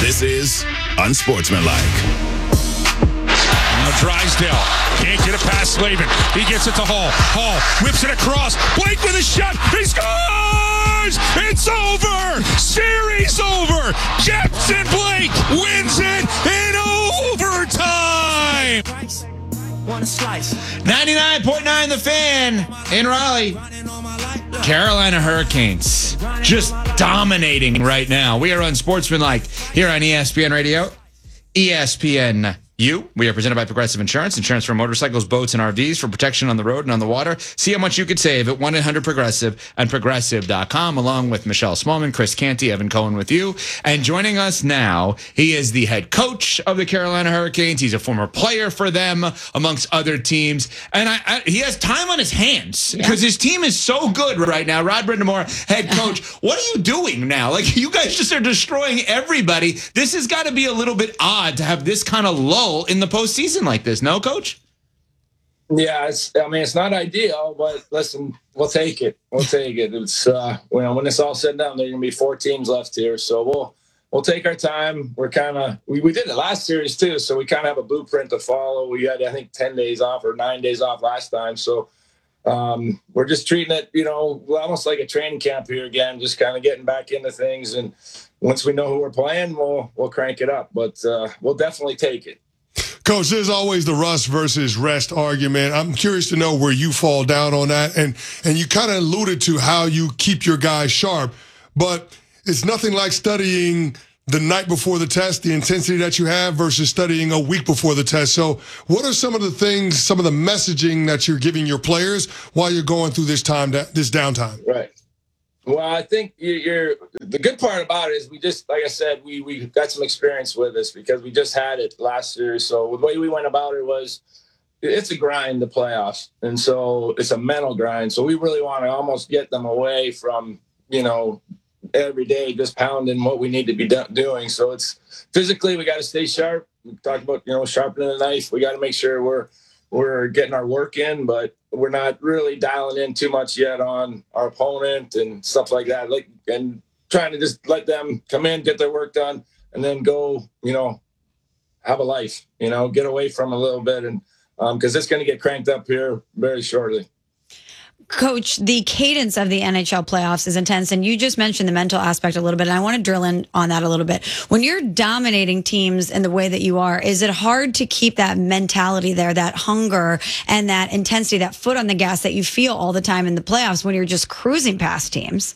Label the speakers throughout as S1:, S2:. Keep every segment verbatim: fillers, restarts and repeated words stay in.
S1: This is Unsportsmanlike.
S2: Now Drysdale can't get it past Slavin. He gets it to Hall. Hall whips it across. Blake with a shot. He scores! It's over! Series over! Jepson Blake wins it in overtime!
S3: ninety-nine point nine The Fan in Raleigh. Carolina Hurricanes just dominating right now. We are Unsportsmanlike here on E S P N Radio. E S P N U. We are presented by Progressive Insurance. Insurance for motorcycles, boats, and R Vs for protection on the road and on the water. See how much you could save at one eight hundred progressive and progressive dot com, along with Michelle Smallman, Chris Canty, Evan Cohen with you. And joining us now, he is the head coach of the Carolina Hurricanes. He's a former player for them, amongst other teams. And I, I, he has time on his hands because yeah. his team is so good right now. Rod Brind'Amour, head coach. What are you doing now? Like, you guys just are destroying everybody. This has got to be a little bit odd to have this kind of lull in the postseason like this, no, Coach?
S4: Yeah, it's. I mean, it's not ideal, but listen, we'll take it. We'll take it. It's uh, you know, when it's all said and done, there's gonna be four teams left here, so we'll we'll take our time. We're kind of we, we did the last series too, so we kind of have a blueprint to follow. We had I think ten days off or nine days off last time, so um, we're just treating it, you know, almost like a training camp here again, just kind of getting back into things. And once we know who we're playing, we'll we'll crank it up. But uh, we'll definitely take it.
S5: Coach, there's always the rust versus rest argument. I'm curious to know where you fall down on that. And and you kind of alluded to how you keep your guys sharp, but it's nothing like studying the night before the test, the intensity that you have versus studying a week before the test. So what are some of the things, some of the messaging that you're giving your players while you're going through this time, this downtime?
S4: Right. Well, I think you're the good part about it is we just, like I said, we we got some experience with this because we just had it last year. So the way we went about it was it's a grind, the playoffs. And so it's a mental grind. So we really want to almost get them away from, you know, every day just pounding what we need to be do- doing. So it's physically we got to stay sharp. We talked about, you know, sharpening the knife. We got to make sure we're we're getting our work in, but we're not really dialing in too much yet on our opponent and stuff like that. Like, and trying to just let them come in, get their work done, and then go, you know, have a life, you know, get away from a little bit. And um, cause it's going to get cranked up here very shortly.
S6: Coach, the cadence of the N H L playoffs is intense, and you just mentioned the mental aspect a little bit, and I want to drill in on that a little bit. When you're dominating teams in the way that you are, is it hard to keep that mentality there, that hunger and that intensity, that foot on the gas that you feel all the time in the playoffs when you're just cruising past teams?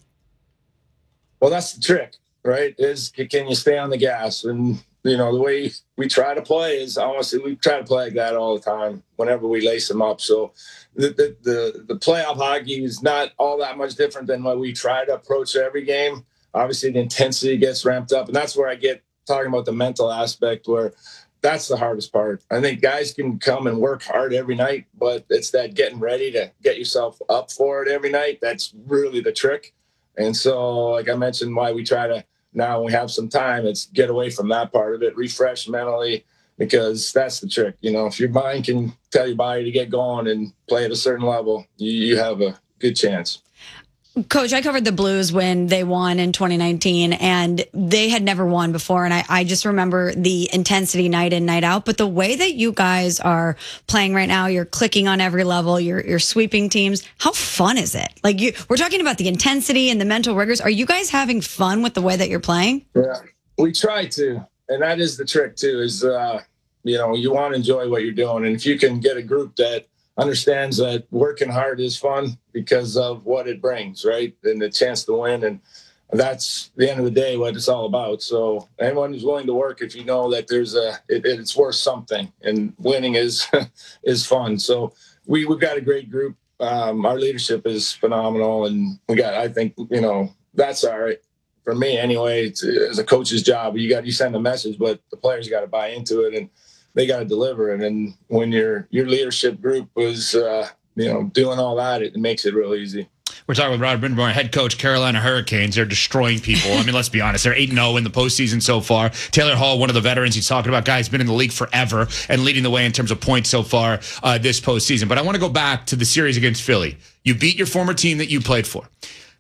S4: Well, that's the trick, right? Is can you stay on the gas? And, you know, the way we try to play is honestly, we try to play like that all the time whenever we lace them up. So the, the, the, the playoff hockey is not all that much different than what we try to approach every game. Obviously, the intensity gets ramped up. And that's where I get talking about the mental aspect, where that's the hardest part. I think guys can come and work hard every night, but it's that getting ready to get yourself up for it every night. That's really the trick. And so, like I mentioned, why we try to, now we have some time, it's get away from that part of it, refresh mentally, because that's the trick. You know, if your mind can tell your body to get going and play at a certain level, you, you have a good chance.
S6: Coach, I covered the Blues when they won in twenty nineteen, and they had never won before. And I, I just remember the intensity night in, night out. But the way that you guys are playing right now, you're clicking on every level, you're, you're sweeping teams. How fun is it? Like, you, we're talking about the intensity and the mental rigors. Are you guys having fun with the way that you're playing?
S4: Yeah, we try to. And that is the trick, too, is, uh, you know, you want to enjoy what you're doing. And if you can get a group that understands that working hard is fun because of what it brings, right? And the chance to win. And that's the end of the day, what it's all about. So anyone who's willing to work, if you know that there's a, it, it's worth something, and winning is, is fun. So we, we've got a great group. Um, our leadership is phenomenal. And we got, I think, you know, that's all right. For me anyway, it's, it's a coach's job. You got, you send a message, but the players got to buy into it, and they got to deliver it. And when your your leadership group was, uh, you know, doing all that, it makes it real easy.
S3: We're talking with Rod Brind'Amour, head coach, Carolina Hurricanes. They're destroying people. I mean, let's be honest. They're eight and oh in the postseason so far. Taylor Hall, one of the veterans he's talking about, guys, been in the league forever and leading the way in terms of points so far uh, this postseason. But I want to go back to the series against Philly. You beat your former team that you played for.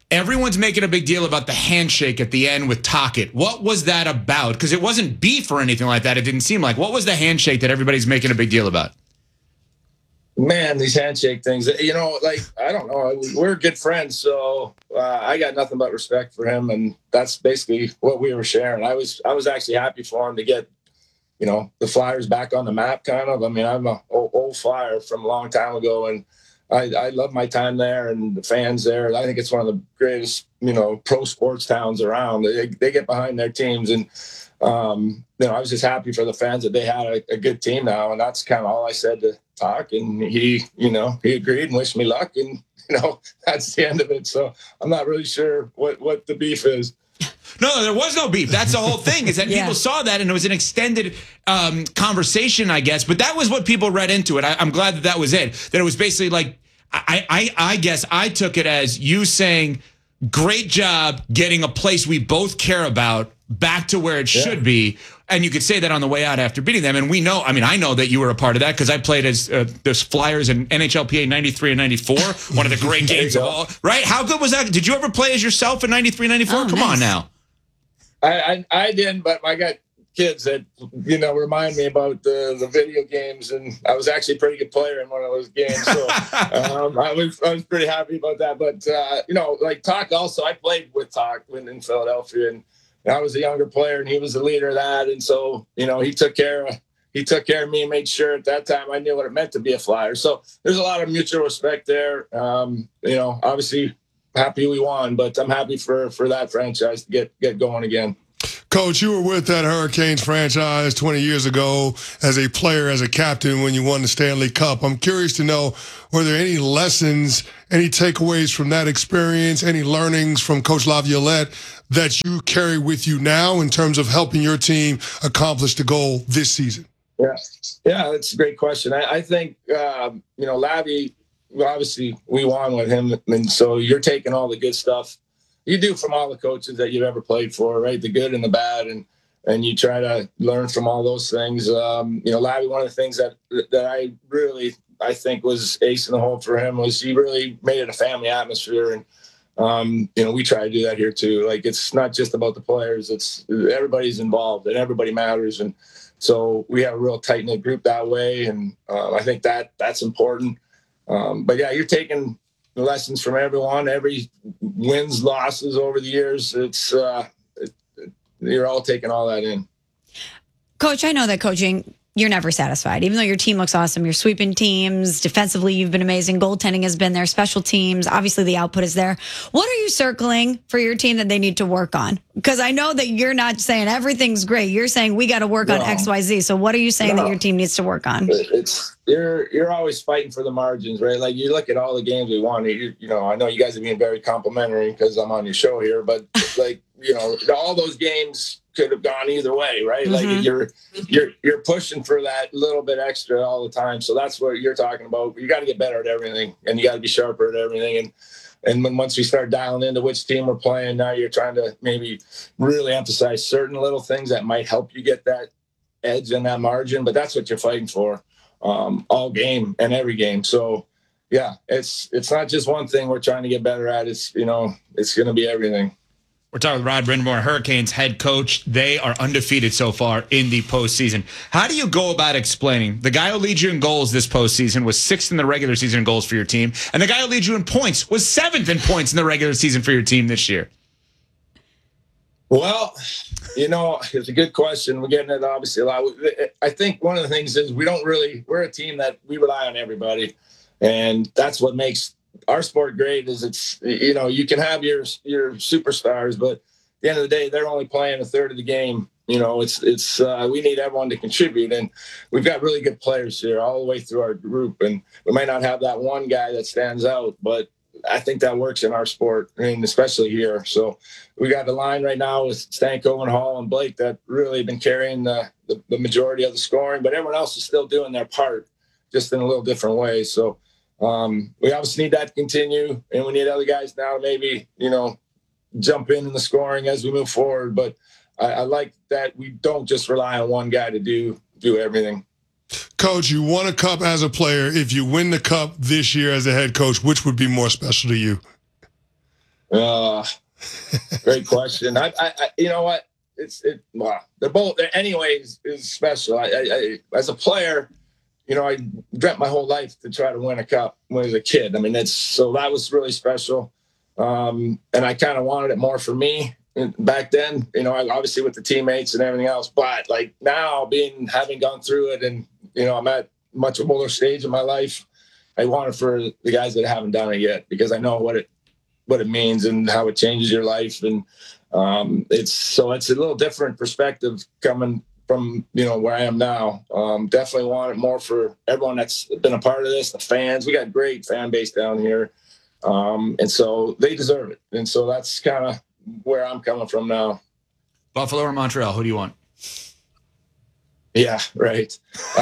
S3: Everyone's making a big deal about the handshake at the end with Tocchet. What was that about? Because it wasn't beef or anything like that. It didn't seem like. What was the handshake that everybody's making a big deal about?
S4: Man, these handshake things, you know, like, I don't know. We're good friends, so uh, I got nothing but respect for him, and that's basically what we were sharing. I was I was actually happy for him to get, you know, the Flyers back on the map, kind of. I mean, I'm a old, old Flyer from a long time ago, and I, I love my time there and the fans there. I think it's one of the greatest, you know, pro sports towns around. They, they get behind their teams. And, um, you know, I was just happy for the fans that they had a, a good team now. And that's kind of all I said to Talk. And he, you know, he agreed and wished me luck. And, you know, that's the end of it. So I'm not really sure what, what the beef is.
S3: No, there was no beef. That's the whole thing, is that yeah. people saw that, and it was an extended um, conversation, I guess. But that was what people read into it. I, I'm glad that that was it. That it was basically like, I, I, I guess I took it as you saying, great job getting a place we both care about back to where it yeah. should be. And you could say that on the way out after beating them. And we know, I mean, I know that you were a part of that because I played as uh, the Flyers in N H L P A ninety-three and ninety-four, one of the great games of all. Right? How good was that? Did you ever play as yourself in ninety-three, ninety-four?
S6: Oh,
S3: Come
S6: nice.
S3: on now.
S4: I, I I didn't, but I got kids that, you know, remind me about the, the video games, and I was actually a pretty good player in one of those games. So um, I was I was pretty happy about that. But uh, you know, like Talk also, I played with Talk when in Philadelphia, and I was a younger player, and he was the leader of that. And so, you know, he took care of he took care of me and made sure at that time I knew what it meant to be a Flyer. So there's a lot of mutual respect there. Um, you know, obviously happy we won, but I'm happy for for that franchise to get get going again.
S5: Coach, you were with that Hurricanes franchise twenty years ago as a player, as a captain, when you won the Stanley Cup. I'm curious to know, were there any lessons, any takeaways from that experience, any learnings from Coach Laviolette that you carry with you now in terms of helping your team accomplish the goal this season?
S4: Yeah, yeah, that's a great question. I, I think, um, you know, Lavi, obviously we won with him, and so you're taking all the good stuff you do from all the coaches that you've ever played for, right? The good and the bad, and and you try to learn from all those things. Um, you know, Lavi, one of the things that that I really I think was ace in the hole for him was he really made it a family atmosphere, and um, you know, we try to do that here too. Like, it's not just about the players; it's everybody's involved and everybody matters, and so we have a real tight knit group that way, and uh, I think that that's important. Um, but yeah, you're taking the lessons from everyone, every wins, losses over the years. It's uh, it, it, you're all taking all that in.
S6: Coach, I know that coaching, you're never satisfied. Even though your team looks awesome, you're sweeping teams. Defensively, you've been amazing. Goaltending has been there. Special teams, obviously the output is there. What are you circling for your team that they need to work on? Because I know that you're not saying everything's great. You're saying we got to work no. on X, Y, Z. So what are you saying no. that your team needs to work on?
S4: It's you're you're always fighting for the margins, right? Like, you look at all the games we won. You, you know, I know you guys are being very complimentary because I'm on your show here, but like, you know, all those games could have gone either way, right? Mm-hmm. Like, you're you're you're pushing for that little bit extra all the time. So that's what you're talking about. You got to get better at everything, and you got to be sharper at everything. And and when once we start dialing into which team we're playing, now you're trying to maybe really emphasize certain little things that might help you get that edge and that margin. But that's what you're fighting for um, all game and every game. So yeah, it's it's not just one thing we're trying to get better at. It's, you know, it's going to be everything.
S3: We're talking with Rod Brind'Amour, Hurricanes head coach. They are undefeated so far in the postseason. How do you go about explaining the guy who leads you in goals this postseason was sixth in the regular season in goals for your team, and the guy who leads you in points was seventh in points in the regular season for your team this year?
S4: Well, you know, it's a good question. We're getting it obviously a lot. I think one of the things is we don't really, we're a team that we rely on everybody, and that's what makes our sport great. Is it's, you know, you can have your your superstars, but at the end of the day, they're only playing a third of the game. You know, it's it's uh, we need everyone to contribute, and we've got really good players here all the way through our group, and we might not have that one guy that stands out, but I think that works in our sport, and especially here. So we got the line right now with Stanko and Hall and Blake that really been carrying the, the the majority of the scoring, but everyone else is still doing their part, just in a little different way. So Um, we obviously need that to continue, and we need other guys now to maybe, you know, jump in in the scoring as we move forward. But I, I like that we don't just rely on one guy to do do everything.
S5: Coach, you won a cup as a player. If you win the cup this year as a head coach, which would be more special to you?
S4: Uh, great question. I, I, I, you know what? It's it. Well, they're both. Anyways, is special. I, I, I, as a player, you know, I dreamt my whole life to try to win a cup when I was a kid. I mean, it's so that was really special, um, and I kind of wanted it more for me back then. You know, obviously with the teammates and everything else, but like now, being having gone through it, and you know, I'm at much older stage in my life. I want it for the guys that haven't done it yet, because I know what it what it means and how it changes your life. And um, it's so it's a little different perspective coming from, you know, where I am now. Um, definitely want it more for everyone that's been a part of this, the fans. We got a great fan base down here. Um, and so they deserve it. And so that's kind of where I'm coming from now.
S3: Buffalo or Montreal? Who do you want?
S4: Yeah, right. I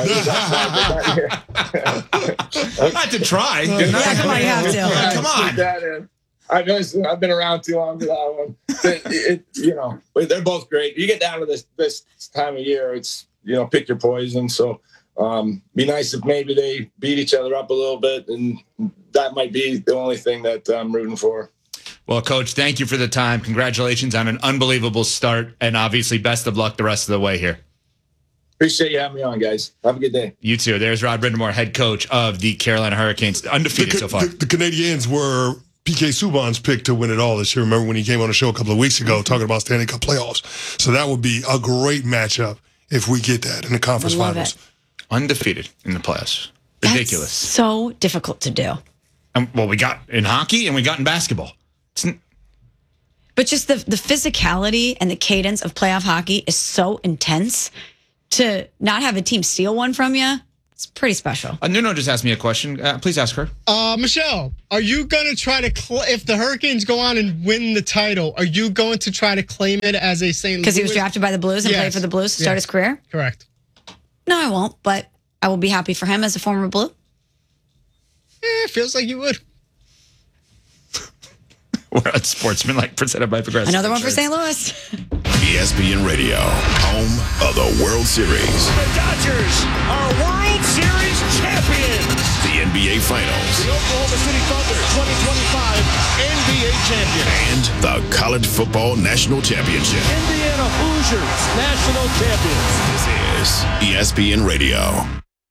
S3: had to try.
S6: Yeah, come on, you have to.
S3: Yeah, come on.
S4: That in. I've been, I've been around too long for that one. It, it, you know, they're both great. You get down to this this time of year, it's, you know, pick your poison. So um, be nice if maybe they beat each other up a little bit, and that might be the only thing that I'm rooting for.
S3: Well, Coach, thank you for the time. Congratulations on an unbelievable start, and obviously best of luck the rest of the way here.
S4: Appreciate you having me on, guys. Have a good day.
S3: You too. There's Rod Brindamore, head coach of the Carolina Hurricanes, undefeated
S5: the,
S3: so far.
S5: The, the Canadiens were P K Subban's pick to win it all this year. Remember when he came on the show a couple of weeks ago talking about Stanley Cup playoffs? So that would be a great matchup if we get that in the conference finals.
S6: It.
S3: Undefeated in the playoffs. Ridiculous.
S6: That's so difficult to do.
S3: Um, well, we got in hockey and we got in basketball. N-
S6: but just the, the physicality and the cadence of playoff hockey is so intense. To not have a team steal one from you, it's pretty special.
S3: Uh, Nuno just asked me a question. Uh, please ask her.
S7: Uh, Michelle, are you going to try to, cl- if the Hurricanes go on and win the title, are you going to try to claim it as a Saint Louis?
S6: Because he was drafted by the Blues and
S7: Yes.
S6: played for the Blues to start
S7: Yes.
S6: his career?
S7: Correct.
S6: No, I won't, but I will be happy for him as a former Blue.
S7: Eh, feels like you would.
S3: We're on Sportsmanlike, presented by Progressive.
S6: Another one for
S3: Insurance.
S6: Saint Louis.
S1: E S P N Radio, home of the World Series.
S2: The Dodgers are World Series champions.
S1: The N B A Finals.
S2: The Oklahoma City Thunder twenty twenty-five N B A champion.
S1: And the College Football National Championship.
S2: Indiana Hoosiers national champions.
S1: This is E S P N Radio.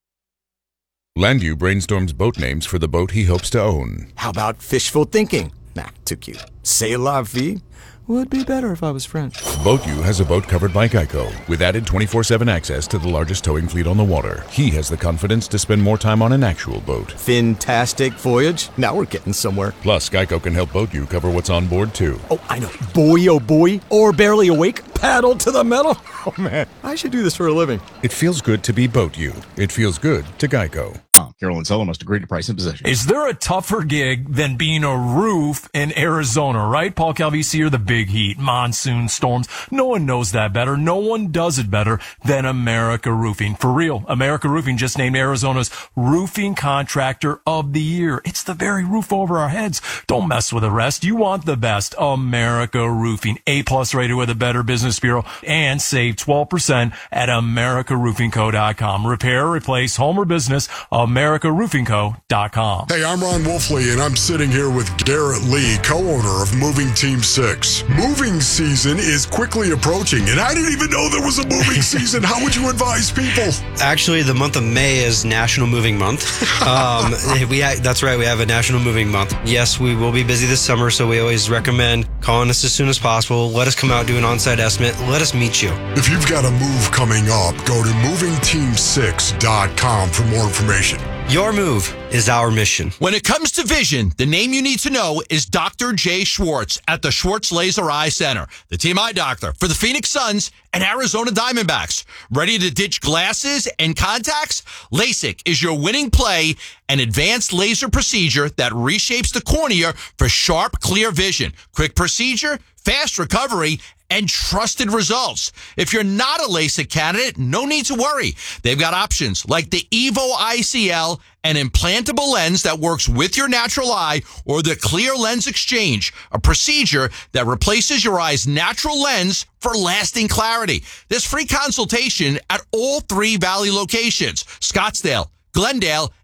S8: Landu brainstorms boat names for the boat he hopes to own.
S9: How about fishful thinking? Nah, too cute. C'est la vie? Would be better if I was French.
S8: BoatU has a boat covered by Geico with added twenty-four seven access to the largest towing fleet on the water. He has the confidence to spend more time on an actual boat.
S9: Fantastic voyage. Now we're getting somewhere.
S8: Plus, Geico can help BoatU cover what's on board, too.
S9: Oh, I know. Boy, oh boy. Or barely awake. Paddle to the metal. Oh, man. I should do this for a living.
S8: It feels good to be BoatU. It feels good to Geico.
S10: Carolyn Sullivan must agree to price and possession.
S11: Is there a tougher gig than being a roof in Arizona, right? Paul Calvisi, or the big heat, monsoon storms. No one knows that better. No one does it better than America Roofing. For real, America Roofing just named Arizona's Roofing Contractor of the Year. It's the very roof over our heads. Don't mess with the rest. You want the best. America Roofing. A-plus rated with a Better Business Bureau. And save twelve percent at America Roofing Co dot com. Repair, replace, home or business, America Roofing Co dot com.
S5: Hey, I'm Ron Wolfley, and I'm sitting here with Garrett Lee, co-owner of Moving Team six. Moving season is quickly approaching, and I didn't even know there was a moving season. How would you advise people?
S12: Actually, the month of May is National Moving Month. Um, we ha- That's right, we have a National Moving Month. Yes, we will be busy this summer, so we always recommend calling us as soon as possible. Let us come out, do an on-site estimate. Let us meet you.
S5: If you've got a move coming up, go to moving team six dot com for more information.
S12: Your move is our mission.
S13: When it comes to vision, the name you need to know is Doctor Jay Schwartz at the Schwartz Laser Eye Center, the team eye doctor for the Phoenix Suns and Arizona Diamondbacks. Ready to ditch glasses and contacts? LASIK is your winning play, an advanced laser procedure that reshapes the cornea for sharp, clear vision. Quick procedure, fast recovery, and trusted results. If you're not a LASIK candidate, no need to worry. They've got options like the Evo I C L, an implantable lens that works with your natural eye, or the Clear Lens Exchange, a procedure that replaces your eye's natural lens for lasting clarity. There's free consultation at all three Valley locations, Scottsdale, Glendale,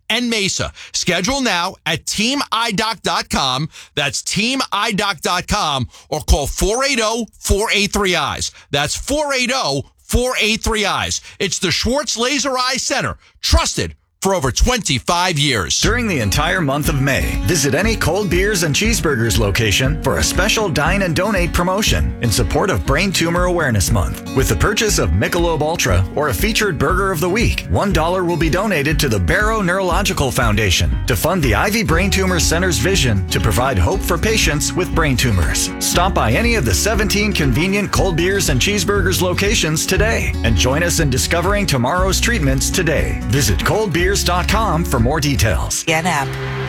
S13: and Mesa. Schedule now at team eye doc dot com. That's team eye doc dot com or call four eight zero, four eight three, eyes. That's four eight zero, four eight three, eyes. It's the Schwartz Laser Eye Center. Trusted for over twenty-five years.
S14: During the entire month of May, visit any Cold Beers and Cheeseburgers location for a special Dine and Donate promotion in support of Brain Tumor Awareness Month. With the purchase of Michelob Ultra or a featured Burger of the Week, one dollar will be donated to the Barrow Neurological Foundation to fund the Ivy Brain Tumor Center's vision to provide hope for patients with brain tumors. Stop by any of the seventeen convenient Cold Beers and Cheeseburgers locations today and join us in discovering tomorrow's treatments today. Visit Cold Beers dot com for more details.
S15: Get app.